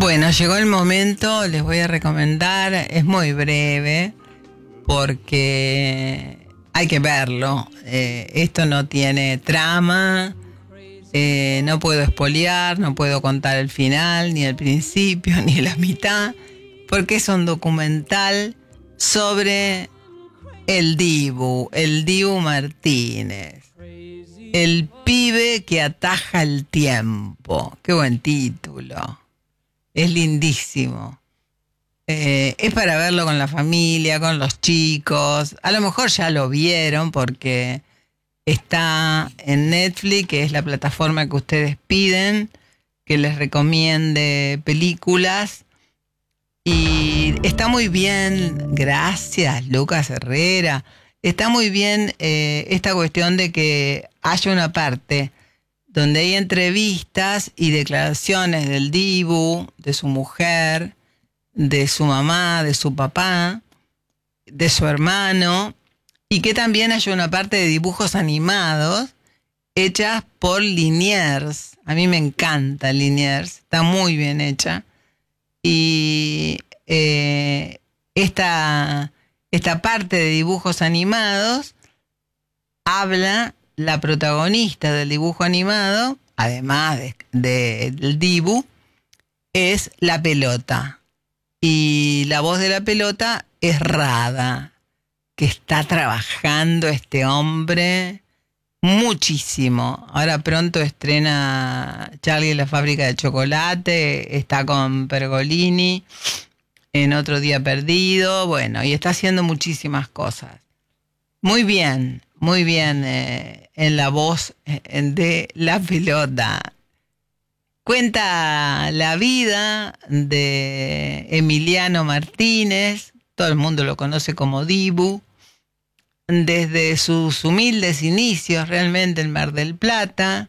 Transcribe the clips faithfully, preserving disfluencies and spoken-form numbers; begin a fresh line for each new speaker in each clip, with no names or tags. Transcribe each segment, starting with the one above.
Bueno, llegó el momento, les voy a recomendar, es muy breve porque hay que verlo. Eh, esto no tiene trama, eh, no puedo espolear, no puedo contar el final, ni el principio, ni la mitad, porque es un documental sobre el Dibu, el Dibu Martínez, el pibe que ataja el tiempo. Qué buen título. Es lindísimo. Eh, es para verlo con la familia, con los chicos. A lo mejor ya lo vieron porque está en Netflix, que es la plataforma que ustedes piden, que les recomiende películas. Y está muy bien, gracias Lucas Herrera. Está muy bien eh, esta cuestión de que haya una parte donde hay entrevistas y declaraciones del Dibu, de su mujer, de su mamá, de su papá, de su hermano, y que también haya una parte de dibujos animados hechas por Liniers. A mí me encanta Liniers, está muy bien hecha. Y eh, esta, esta parte de dibujos animados habla la protagonista del dibujo animado, además de, de, del Dibu, es la pelota. Y la voz de la pelota es Rada, que está trabajando este hombre muchísimo. Ahora pronto estrena Charlie y la fábrica de chocolate, está con Pergolini en Otro Día Perdido, bueno, y está haciendo muchísimas cosas. Muy bien, muy bien eh, en la voz eh, de la pelota. Cuenta la vida de Emiliano Martínez, todo el mundo lo conoce como Dibu, desde sus humildes inicios realmente en Mar del Plata.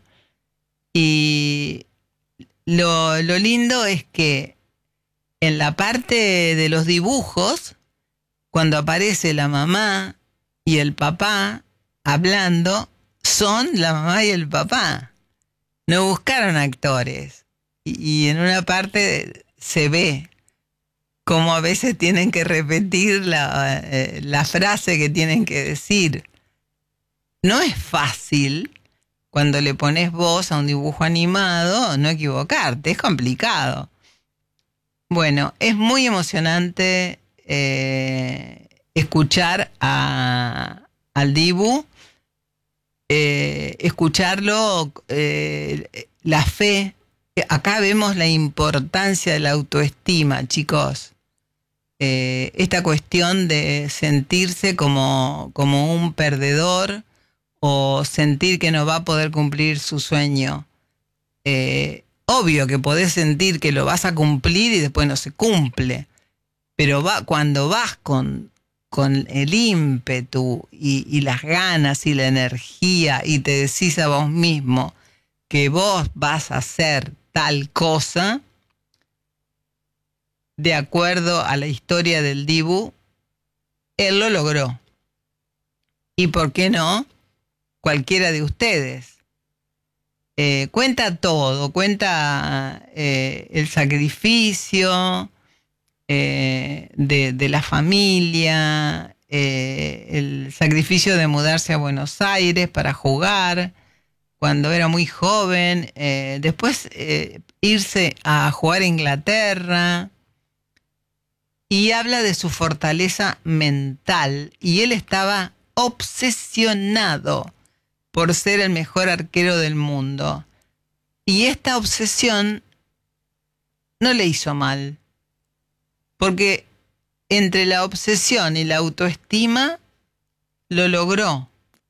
Y lo, lo lindo es que en la parte de los dibujos, cuando aparece la mamá y el papá hablando, son la mamá y el papá. No buscaron actores. Y, y en una parte se ve cómo a veces tienen que repetir la, eh, la frase que tienen que decir. No es fácil cuando le pones voz a un dibujo animado no equivocarte, es complicado. Bueno, es muy emocionante eh, escuchar a, al Dibu, eh, escucharlo, eh, la fe. Acá vemos la importancia de la autoestima, chicos. Eh, esta cuestión de sentirse como, como un perdedor o sentir que no va a poder cumplir su sueño. Eh, obvio que podés sentir que lo vas a cumplir y después no se cumple, pero va, cuando vas con, con el ímpetu y, y las ganas y la energía y te decís a vos mismo que vos vas a hacer tal cosa, de acuerdo a la historia del Dibu, él lo logró. ¿Y por qué no? Cualquiera de ustedes. Eh, cuenta todo, cuenta eh, el sacrificio eh, de, de la familia, eh, el sacrificio de mudarse a Buenos Aires para jugar cuando era muy joven, eh, después eh, irse a jugar a Inglaterra, y habla de su fortaleza mental, y él estaba obsesionado por ser el mejor arquero del mundo. Y esta obsesión no le hizo mal, porque entre la obsesión y la autoestima lo logró.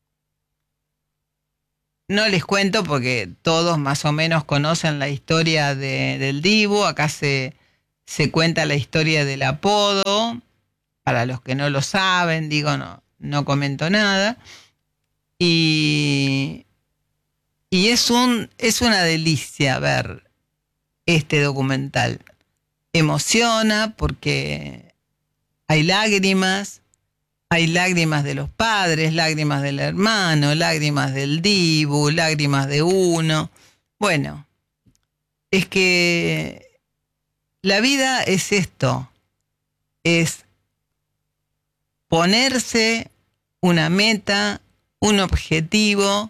No les cuento porque todos más o menos conocen la historia de, del Dibu. Acá se, se cuenta la historia del apodo. Para los que no lo saben, digo, no, no comento nada. Y, y es, un, es una delicia ver este documental. Emociona porque hay lágrimas, hay lágrimas de los padres, lágrimas del hermano, lágrimas del Dibu, lágrimas de uno. Bueno, es que la vida es esto, es ponerse una meta, un objetivo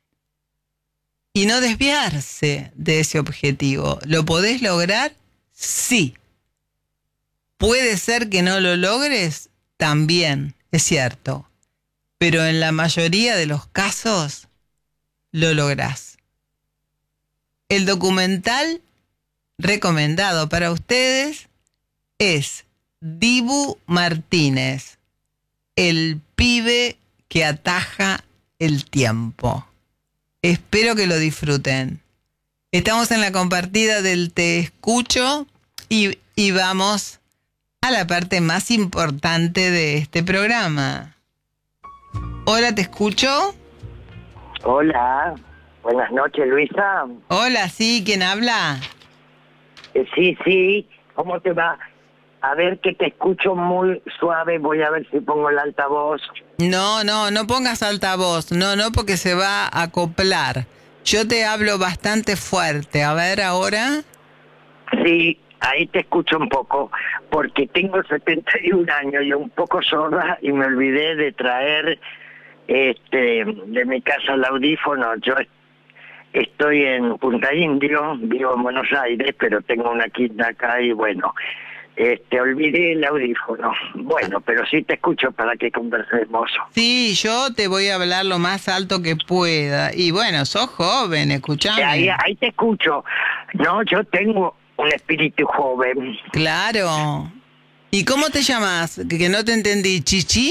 y no desviarse de ese objetivo. ¿Lo podés lograr? Sí. ¿Puede ser que no lo logres? También, es cierto. Pero en la mayoría de los casos lo lográs. El documental recomendado para ustedes es Dibu Martínez, el pibe que ataja el tiempo. Espero que lo disfruten. Estamos en la compartida del Te Escucho y, y vamos a la parte más importante de este programa. Hola, ¿te escucho?
Hola, buenas noches, Luisa.
Hola, sí, ¿quién habla?
Eh, sí, sí, ¿cómo te va? A ver, que te escucho muy suave, voy a ver si pongo el altavoz.
No, no, no pongas altavoz, no, no, porque se va a acoplar. Yo te hablo bastante fuerte, a ver ahora.
Sí, ahí te escucho un poco, porque tengo setenta y un años y un poco sorda y me olvidé de traer este de mi casa el audífono. Yo estoy en Punta Indio, vivo en Buenos Aires, pero tengo una quinta acá y bueno... Este, olvidé el audífono. Bueno, pero sí te escucho para que conversemos.
Sí, yo te voy a hablar lo más alto que pueda. Y bueno, sos joven, escuchame.
Ahí, ahí te escucho. No, yo tengo un espíritu joven.
Claro. ¿Y cómo te llamas? Que, que no te entendí. ¿Chichi?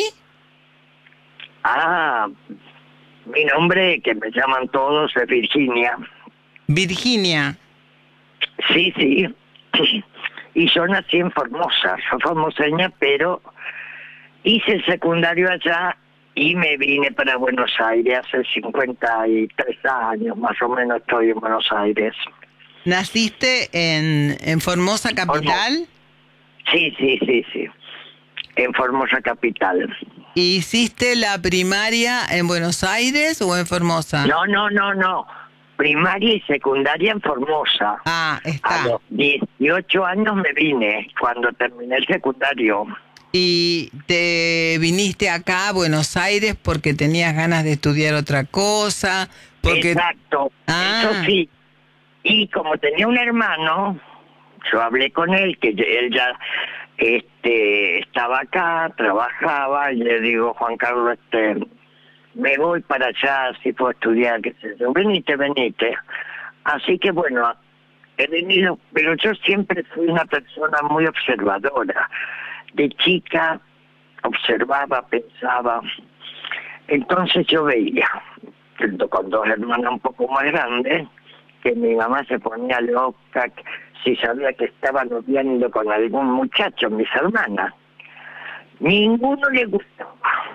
Ah, mi nombre, que me llaman todos, es Virginia.
Virginia.
Sí, sí. Y yo nací en Formosa, soy formoseña, pero hice el secundario allá y me vine para Buenos Aires hace cincuenta y tres años, más o menos estoy en Buenos Aires.
¿Naciste en, en Formosa capital?
Sí, sí, sí, sí, en Formosa capital.
¿Y hiciste la primaria en Buenos Aires o en Formosa?
No, no, no, no. Primaria y secundaria en Formosa.
Ah, está.
A los dieciocho años me vine, cuando terminé el secundario.
¿Y te viniste acá a Buenos Aires porque tenías ganas de estudiar otra cosa? Porque...
Exacto,
ah.
Eso sí. Y como tenía un hermano, yo hablé con él, que él ya este, estaba acá, trabajaba, y le digo, Juan Carlos, este... me voy para allá, si puedo estudiar, qué sé yo, venite, venite. Así que bueno, he venido, pero yo siempre fui una persona muy observadora. De chica observaba, pensaba. Entonces yo veía, con dos hermanas un poco más grandes, que mi mamá se ponía loca si sabía que estaba noviando con algún muchacho, mis hermanas. Ninguno le gustaba.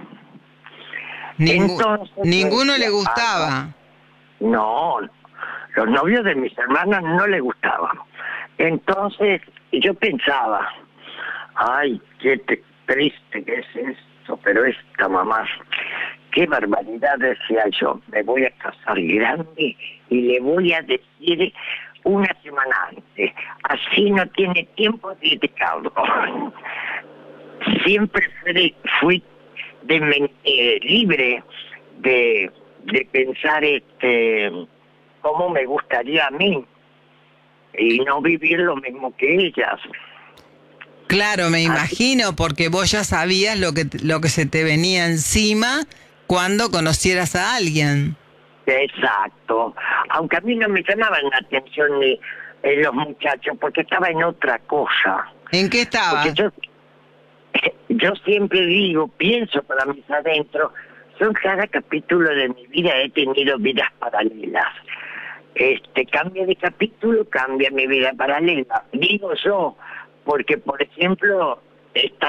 Ningú
Entonces,
ninguno
pues,
le gustaba.
Ah, no, no, los novios de mis hermanas no le gustaban. Entonces yo pensaba, ay, qué te, triste que es esto, pero esta mamá, qué barbaridad, decía yo, me voy a casar grande y le voy a decir una semana antes, así no tiene tiempo de criticarlo. Siempre fui, fui de, eh, libre de, de pensar este cómo me gustaría a mí y no vivir lo mismo que ellas.
Claro, me
Así,
imagino, porque vos ya sabías lo que lo que se te venía encima cuando conocieras a alguien.
Exacto. Aunque a mí no me llamaban la atención ni eh, los muchachos, porque estaba en otra cosa.
¿En qué estabas?
Porque yo Yo siempre digo, pienso para mis adentros, yo en cada capítulo de mi vida he tenido vidas paralelas. Este, cambia de capítulo, cambia mi vida paralela. Digo yo, porque por ejemplo, está